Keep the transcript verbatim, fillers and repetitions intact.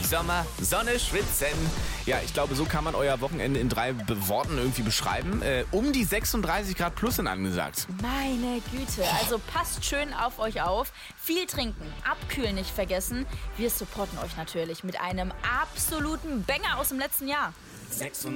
Sommer, Sonne, Schwitzen. Ja, ich glaube, so kann man euer Wochenende in drei Be- Worten irgendwie beschreiben. Äh, um die sechsunddreißig Grad plus sind angesagt. Meine Güte, also passt schön auf euch auf. Viel trinken, abkühlen nicht vergessen. Wir supporten euch natürlich mit einem absoluten Banger aus dem letzten Jahr. sechsunddreißig